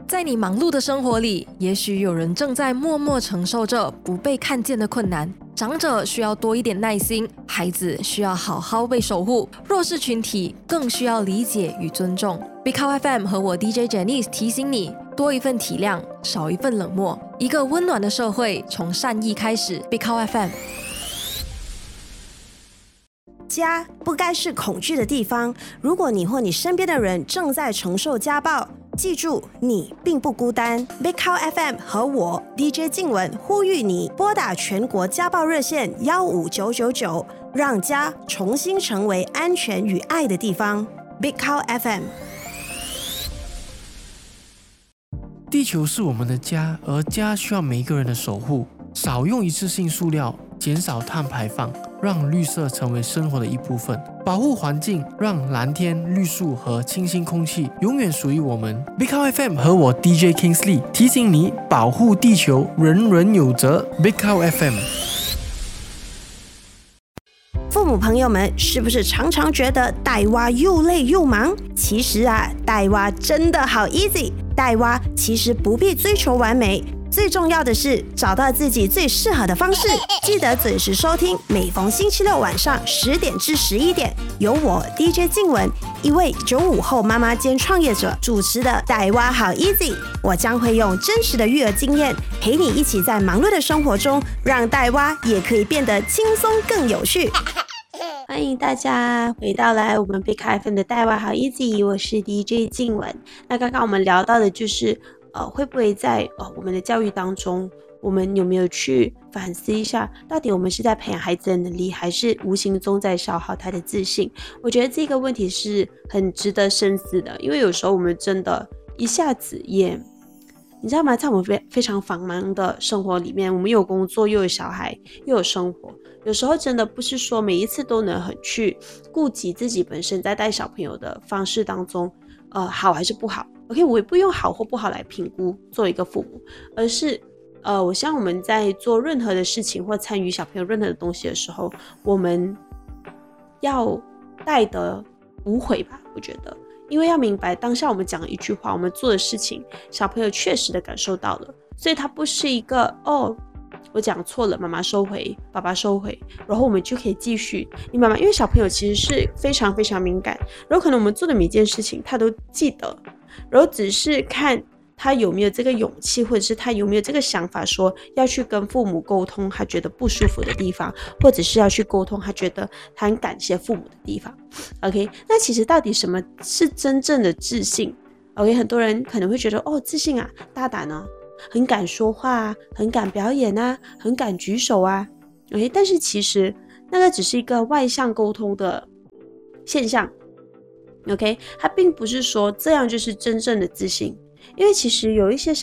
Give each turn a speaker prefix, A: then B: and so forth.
A: 在你忙碌的生活里，也许有人正在默默承受着不被看见的困难。长者需要多一点耐心，孩子需要好好被守护，弱势群体更需要理解与尊重。Big Cow FM 和我 DJ Janice 提醒你，多一份体谅，少一份冷漠。一个温暖的社会从善意开始。Big Cow FM。
B: 家不该是恐惧的地方。如果你或你身边的人正在承受家暴，记住，你并不孤单。Big Cow FM 和我 DJ 静雯呼吁你拨打全国家暴热线15999，让家重新成为安全与爱的地方。Big Cow FM。
C: 地球是我们的家，而家需要每一个人的守护。少用一次性塑料，减少碳排放，让绿色成为生活的一部分。保护环境，让蓝天、绿树和清新空气永远属于我们。Big Cow FM 和我 DJ Kingsley 提醒你，保护地球，人人有责。Big Cow FM。
B: 父母朋友们，是不是常常觉得带娃又累又忙？其实带娃真的好 easy。带娃其实不必追求完美，最重要的是找到自己最适合的方式。记得准时收听，每逢星期六晚上10点至11点，由我 DJ 静雯，一位95后妈妈兼创业者主持的带娃好 easy。我将会用真实的育儿经验，陪你一起在忙碌的生活中，让带娃也可以变得轻松更有趣。欢迎大家回到来我们 Big Cow FM 的带娃好 easy， 我是 DJ 静雯。那刚刚我们聊到的就是会不会在我们的教育当中，我们有没有去反思一下，到底我们是在培养孩子的能力，还是无形中在消耗他的自信？我觉得这个问题是很值得深思的，因为有时候我们真的一下子也，你知道吗？在我们非常繁忙的生活里面，我们有工作，又有小孩，又有生活，有时候真的不是说每一次都能很去顾及自己本身在带小朋友的方式当中，好还是不好。OK， 我也不用好或不好来评估做一个父母，而是我希望我们在做任何的事情或参与小朋友任何的东西的时候，我们要带得无悔吧，我觉得。因为要明白当下我们讲的一句话，我们做的事情，小朋友确实的感受到了，所以它不是一个我讲错了，妈妈收回，爸爸收回，然后我们就可以继续。你明白吗？因为小朋友其实是非常非常敏感，然后可能我们做的每件事情他都记得，然后只是看他有没有这个勇气，或者是他有没有这个想法，说要去跟父母沟通他觉得不舒服的地方，或者是要去沟通他觉得他很感谢父母的地方。 OK， 那其实到底什么是真正的自信？ OK， 很多人可能会觉得自信大胆很敢说话很敢表演很敢举手OK， 但是其实那个只是一个外向沟通的现象。OK， 它并不是说这样就是真正的自信，因为其实有一些